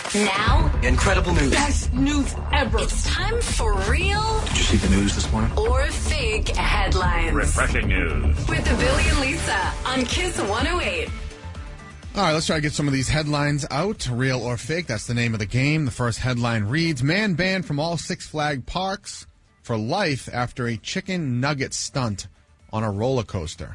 Now, Incredible news. Best news ever. it's time for real Did you see the news this morning? or fake headlines. Refreshing news. With Billy and Lisa on Kiss 108. All right, let's try to get some of these headlines out. Real or fake, that's the name of the game. The first headline reads, man banned from all Six Flag parks for life after a chicken nugget stunt on a roller coaster.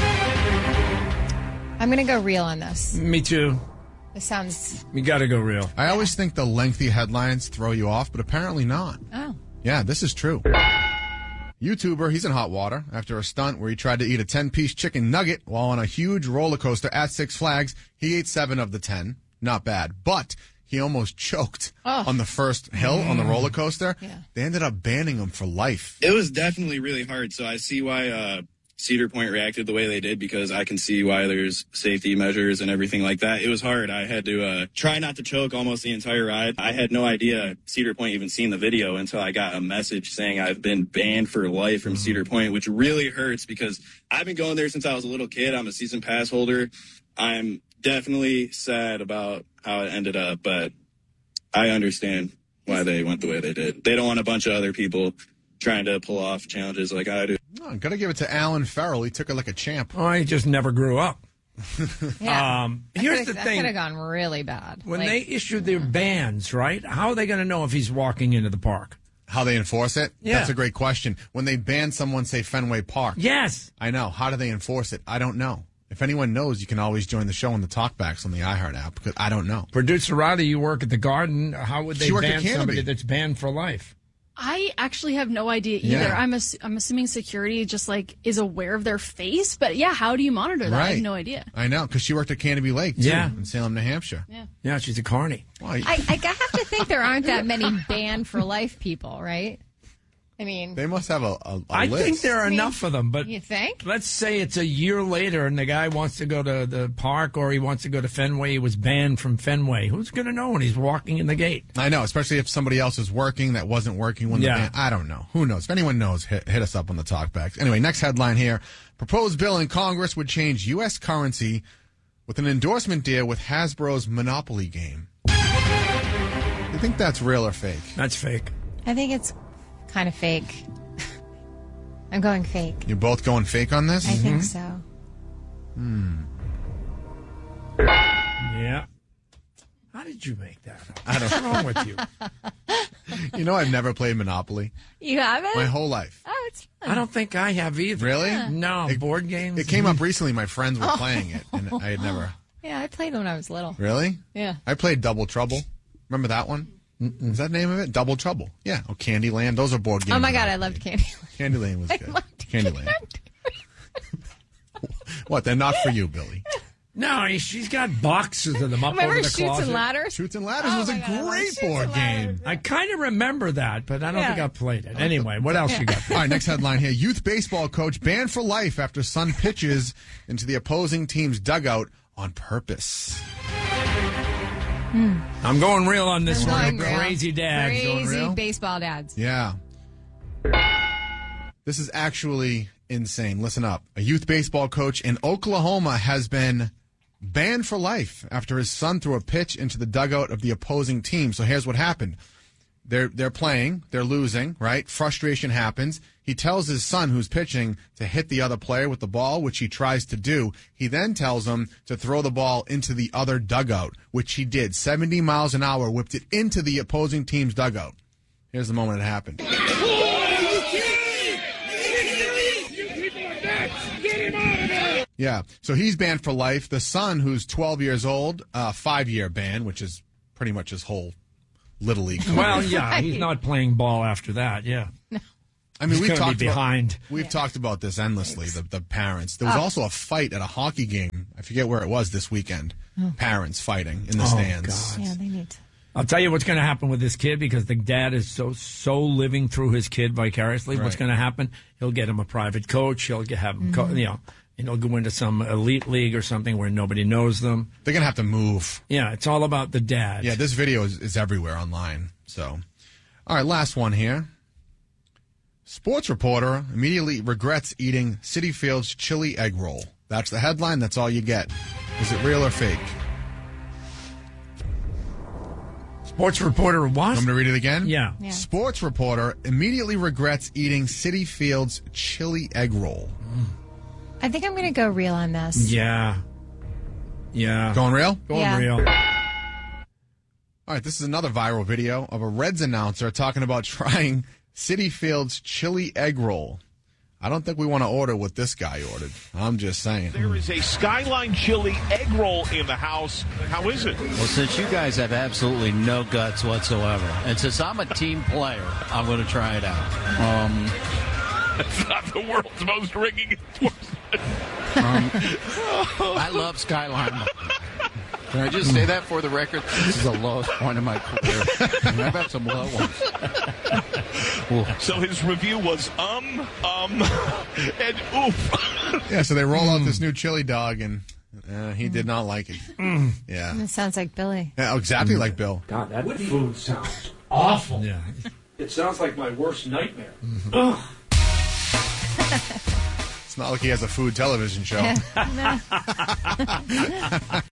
I'm going to go real on this. Me too. This sounds... You got to go real. I always think the lengthy headlines throw you off, but apparently not. Oh. Yeah, this is true. YouTuber, he's in hot water after a stunt where he tried to eat a 10-piece chicken nugget while on a huge roller coaster at Six Flags. He ate 7 of the 10. Not bad. But he almost choked on the first hill on the roller coaster. Yeah. They ended up banning him for life. It was definitely really hard, so I see why Cedar Point reacted the way they did, because I can see why there's safety measures and everything like that. It was hard. I had to try not to choke almost the entire ride. I had no idea Cedar Point even seen the video until I got a message saying I've been banned for life from Cedar Point, which really hurts because I've been going there since I was a little kid. I'm a season pass holder. I'm definitely sad about how it ended up, but I understand why they went the way they did. They don't want a bunch of other people trying to pull off challenges like I do. Oh, gotta give it to Alan Farrell. He took it like a champ. Oh, he just never grew up. Yeah. Here's the That thing. could have gone really bad. When Like, they issued their bans, right? How are they going to know if he's walking into the park? How they enforce it? Yeah. That's a great question. When they ban someone, say Fenway Park. Yes. I know. How do they enforce it? I don't know. If anyone knows, you can always join the show on the Talkbacks on the iHeart app, because I don't know. Producer Riley, you work at the Garden. How would they She worked at ban Canopy. somebody that's banned for life? I actually have no idea either. Yeah. I'm assuming security just like is aware of their face, but yeah, how do you monitor that? I have no idea. I know, because she worked at Canopy Lake, too, Yeah. in Salem, New Hampshire. Yeah, she's a carny. Well, I have to think there aren't that many banned for life people, right? I mean, they must have a I list. think there are enough of them, but you think? let's say it's a year later and the guy wants to go to the park or he wants to go to Fenway. He was banned from Fenway. Who's going to know when he's walking in the gate? I know, especially if somebody else is working that wasn't working when Yeah. the ban. I don't know. Who knows? If anyone knows, hit us up on the Talkbacks. Anyway, next headline here. Proposed bill in Congress would change U.S. currency with an endorsement deal with Hasbro's Monopoly game. You think that's real or fake? That's fake. I think it's kind of fake. I'm going fake. You're both going fake on this? I think so. Yeah. How did you make that up? What's wrong with you? You know, I've never played Monopoly You haven't? my whole life. Oh, it's fun. I don't think I have either. Really? No, board games. It came up recently. My friends were playing it, and I had never. Yeah, I played when I was little. Really? Yeah. I played Double Trouble. Remember that one? Is that the name of it? Double Trouble. Yeah. Oh, Candyland. Those are board games. Oh my God, I played. loved Candyland. Candyland was I good. loved Candyland. What? They're not for you, Billy. No, she's got boxes of them up Remember over the Shoots closet. and Ladders? Shoots and Ladders Oh was a my God, I love great Shoots board and game. Ladders. I kind of remember that, but I don't Yeah. think I played it. Anyway, what else you got? All right, next headline here. Youth baseball coach banned for life after son pitches into the opposing team's dugout on purpose. I'm going real on this one. Going real. Crazy dad. Crazy real? baseball dads. Yeah. This is actually insane. Listen up. A youth baseball coach in Oklahoma has been banned for life after his son threw a pitch into the dugout of the opposing team. So here's what happened. They're playing, they're losing, right? Frustration happens. He tells his son who's pitching to hit the other player with the ball, which he tries to do. He then tells him to throw the ball into the other dugout, which he did. 70 miles an hour, whipped it into the opposing team's dugout. Here's the moment it happened. Yeah, so he's banned for life. The son, who's 12 years old, 5-year ban, which is pretty much his whole Little League career. Well, yeah, he's not playing ball after that. Yeah. I mean, He's gonna be behind. We've talked about this endlessly. The parents. There was also a fight at a hockey game. I forget where it was this weekend. Parents fighting in the stands. God. Yeah, they need to. I'll tell you what's going to happen with this kid because the dad is so living through his kid vicariously. What's Right. going to happen? He'll get him a private coach. He'll have him, and he'll go into some elite league or something where nobody knows them. They're gonna have to move. Yeah, it's all about the dad. Yeah, this video is everywhere online. So, all right, last one here. Sports reporter immediately regrets eating Citi Field's chili egg roll. That's the headline. That's all you get. Is it real or fake? Sports reporter what? Want me to read it again? Yeah. Sports reporter immediately regrets eating City Field's chili egg roll. I think I'm going to go real on this. Yeah. Going real? Going real. All right, this is another viral video of a Reds announcer talking about trying City Field's chili egg roll. I don't think we want to order what this guy ordered. I'm just saying. There is a Skyline chili egg roll in the house. How is it? Well, since you guys have absolutely no guts whatsoever, and since I'm a team player, I'm going to try it out. It's not the world's most ringing endorsement. I love Skyline. Can I just say that for the record? This is the lowest point of my career. I've had some low ones. So his review was and oof. Yeah, so they roll out this new chili dog, and he did not like it. Yeah. It sounds like Billy. Yeah, exactly like Bill. God, that food sounds awful. Yeah. It sounds like my worst nightmare. It's not like he has a food television show.